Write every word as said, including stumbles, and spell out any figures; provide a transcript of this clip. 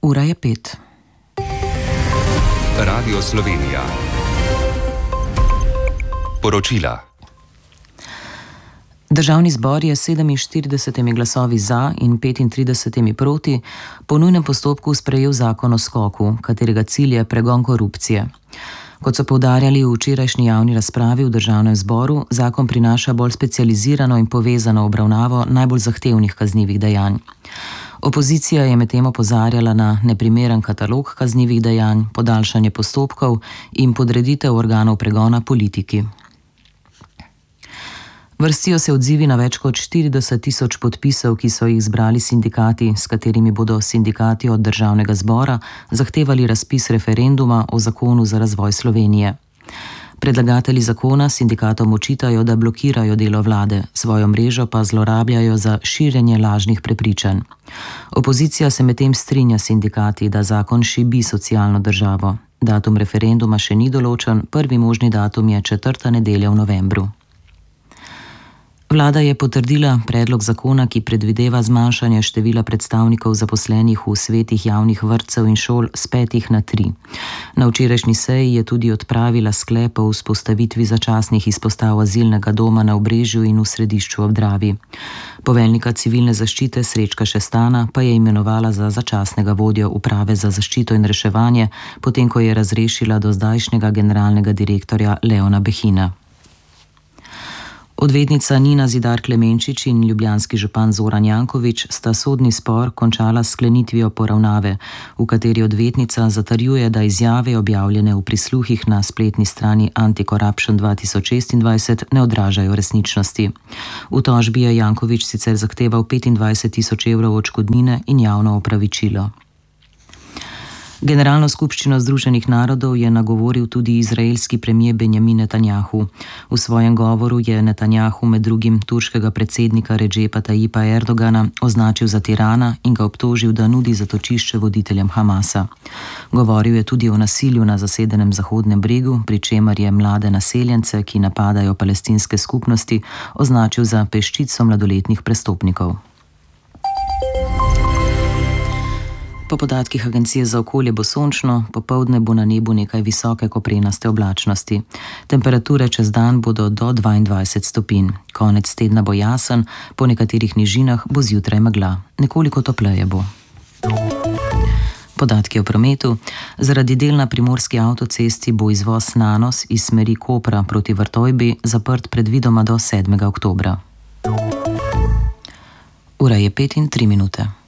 Ura je pet. Radio Slovenija. Poročila. Državni zbor je s sedeminštiridesetimi glasovi za in petintridesetimi proti po nujnem postopku sprejel zakon o skoku, katerega cilj je pregon korupcije. Kot so poudarjali v včerajšnji javni razpravi v državnem zboru, zakon prinaša bolj specializirano in povezano obravnavo najbolj zahtevnih kaznivih dejanj. Opozicija je medtem opozarjala na neprimeren katalog kaznivih dejanj, podaljšanje postopkov in podreditev organov pregona politiki. Vrstijo se odzivi na več kot štirideset tisoč podpisov, ki so jih zbrali sindikati, s katerimi bodo sindikati od državnega zbora zahtevali razpis referenduma o zakonu za razvoj Slovenije. Predlagatelji zakona sindikatom očitajo, da blokirajo delo vlade, svojo mrežo pa zlorabljajo za širjenje lažnih prepričanj. Opozicija se medtem strinja s sindikati, da zakon šibi socialno državo. Datum referenduma še ni določen, prvi možni datum je četrta nedelja v novembru. Vlada je potrdila predlog zakona, ki predvideva zmanjšanje števila predstavnikov zaposlenih v svetih javnih vrtcev in šol s petih na tri. Na včerajšnji seji je tudi odpravila sklep o vzpostavitvi začasnih izpostav azilnega doma na Obrežju in v Središču ob Dravi. Poveljnika civilne zaščite Srečka Šestana pa je imenovala za začasnega vodjo uprave za zaščito in reševanje, potem ko je razrešila dozdajšnjega generalnega direktorja Leona Behina. Odvetnica Nina Zidar Klemenčič in ljubljanski župan Zoran Janković sta sodni spor končala s sklenitvijo poravnave, v kateri odvetnica zatrjuje, da izjave objavljene v prisluhih na spletni strani Anti-Corruption dva tisoč šestindvajset ne odražajo resničnosti. V tožbi je Janković sicer zahteval petindvajset tisoč evrov odškodnine in javno opravičilo. Generalno skupščino Združenih narodov je nagovoril tudi izraelski premier Benjamin Netanjahu. V svojem govoru je Netanjahu med drugim turškega predsednika Redžepa Tajipa Erdogana označil za tirana in ga obtožil, da nudi zatočišče voditeljem Hamasa. Govoril je tudi o nasilju na zasedenem Zahodnem bregu, pri čemer je mlade naseljence, ki napadajo palestinske skupnosti, označil za peščico mladoletnih prestopnikov. Po podatkih Agencije za okolje bo sončno, popoldne bo na nebu nekaj visoke koprenaste oblačnosti. Temperature čez dan bodo do dvaindvajset stopinj. Konec tedna bo jasen, po nekaterih nižinah bo zjutraj megla. Nekoliko topleje bo. Podatki o prometu. Zaradi del na primorski avtocesti bo izvoz Nanos iz smeri Kopra proti Vrtojbi zaprt predvidoma do sedmega oktobra. Ura je pet in tri minute.